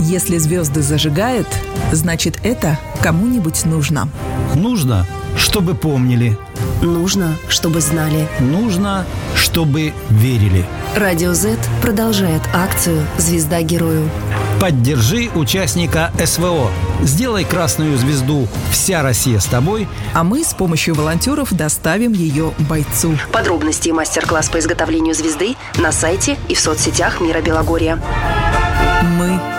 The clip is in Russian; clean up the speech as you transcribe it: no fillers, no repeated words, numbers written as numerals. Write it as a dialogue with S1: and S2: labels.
S1: Если звезды зажигают, значит, это кому-нибудь нужно.
S2: Нужно, чтобы помнили.
S3: Нужно, чтобы знали.
S2: Нужно, чтобы верили.
S3: Радио Z продолжает акцию «Звезда герою».
S2: Поддержи участника СВО. Сделай красную звезду «Вся Россия с тобой»,
S1: а мы с помощью волонтеров доставим ее бойцу.
S3: Подробности и мастер-класс по изготовлению звезды на сайте и в соцсетях Мира Белогорья.
S1: Мы